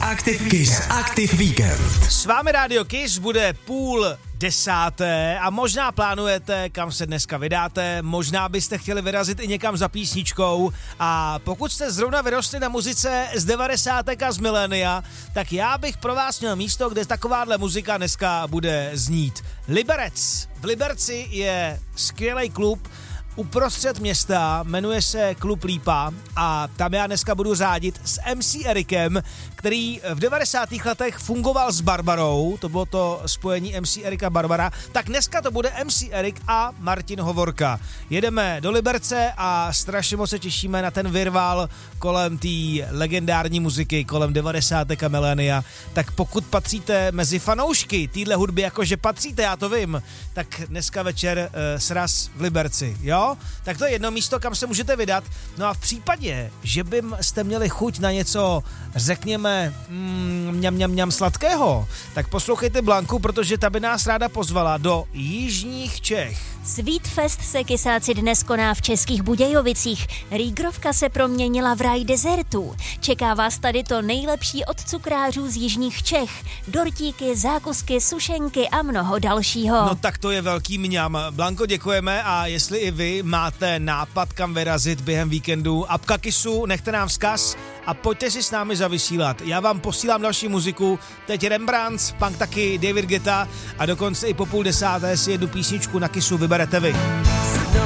Aktiv Víkend. S vámi Rádio Kiss bude 9:30 a možná plánujete, kam se dneska vydáte, možná byste chtěli vyrazit i někam za písničkou a pokud jste zrovna vyrostli na muzice z 90. a z milénia, tak já bych pro vás měl místo, kde takováhle muzika dneska bude znít. Liberec. V Liberci je skvělý klub uprostřed města, jmenuje se Klub Lípa a tam já dneska budu řádit s MC Erikem, který v 90. letech fungoval s Barbarou, to bylo to spojení MC Erika Barbara, tak dneska to bude MC Erik a Martin Hovorka. Jedeme do Liberce a strašně moc se těšíme na ten virvál kolem té legendární muziky, kolem 90. a milénia, tak pokud patříte mezi fanoušky téhle hudby, jakože patříte, já to vím, tak dneska večer sraz v Liberci, jo? Tak to je jedno místo, kam se můžete vydat. No a v případě, že byste měli chuť na něco, řekněme, mňam sladkého, tak poslouchejte Blanku, protože ta by nás ráda pozvala do jižních Čech. Sweetfest se kysáci dnes koná v Českých Budějovicích. Rýgrovka se proměnila v ráj dezertů. Čeká vás tady to nejlepší od cukrářů z jižních Čech. Dortíky, zákusky, sušenky a mnoho dalšího. No tak to je velký mňam. Blanko, děkujeme a jestli i vy máte nápad, kam vyrazit během víkendu, apka Kissu, nechte nám vzkaz a pojďte si s námi zavysílat. Já vám posílám další muziku, teď Rembrandt, pak taky David Guetta a dokonce i po 9:30 si jednu písničku na Kissu vyberete vy.